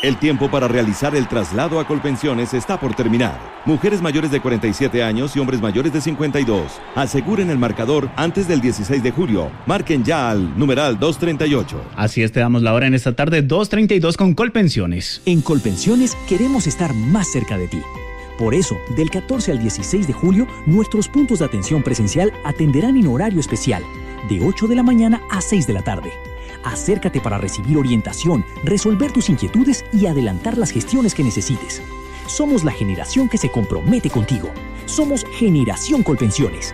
El tiempo para realizar el traslado a Colpensiones está por terminar. Mujeres mayores de 47 años y hombres mayores de 52. Aseguren el marcador antes del 16 de julio. Marquen ya al numeral 238. Así es, te damos la hora en esta tarde, 2:32 con Colpensiones. En Colpensiones queremos estar más cerca de ti. Por eso, del 14 al 16 de julio, nuestros puntos de atención presencial atenderán en horario especial, de 8 de la mañana a 6 de la tarde. Acércate para recibir orientación, resolver tus inquietudes y adelantar las gestiones que necesites. Somos la generación que se compromete contigo. Somos Generación Colpensiones.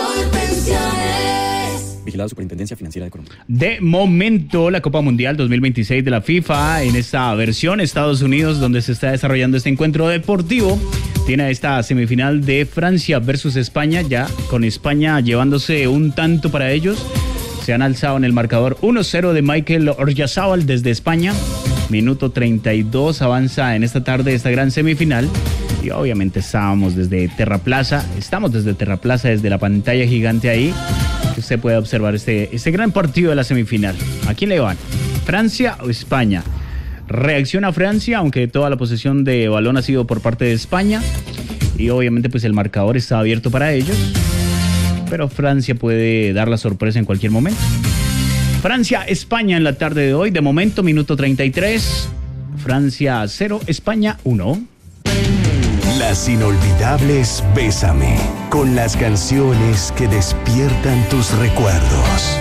Colpensiones. Vigilado Superintendencia Financiera de Colombia. De momento, la Copa Mundial 2026 de la FIFA, en esta versión Estados Unidos, donde se está desarrollando este encuentro deportivo, tiene esta semifinal de Francia versus España, ya con España llevándose un tanto para ellos. Se han alzado en el marcador 1-0 de Michael Oyarzabal desde España. Minuto 32 avanza en esta tarde esta gran semifinal. Y obviamente estamos desde Terra Plaza, desde la pantalla gigante ahí. Usted puede observar este gran partido de la semifinal. ¿A quién le van? ¿Francia o España? Reacciona Francia, aunque toda la posesión de balón ha sido por parte de España. Y obviamente pues el marcador está abierto para ellos. Pero Francia puede dar la sorpresa en cualquier momento. Francia-España en la tarde de hoy. De momento, minuto 33. Francia 0, España 1. Las inolvidables Bésame, con las canciones que despiertan tus recuerdos.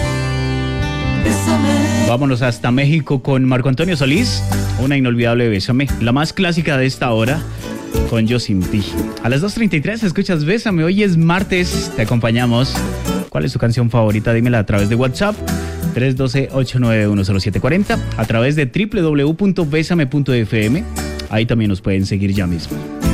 Bésame. Vámonos hasta México con Marco Antonio Solís. Una inolvidable Bésame, la más clásica de esta hora. Con Yo Sin Ti. A las 2:33 escuchas Bésame. Hoy es martes, te acompañamos. ¿Cuál es tu canción favorita? Dímela a través de WhatsApp 312-891-0740, a través de www.besame.fm. Ahí también nos pueden seguir ya mismo.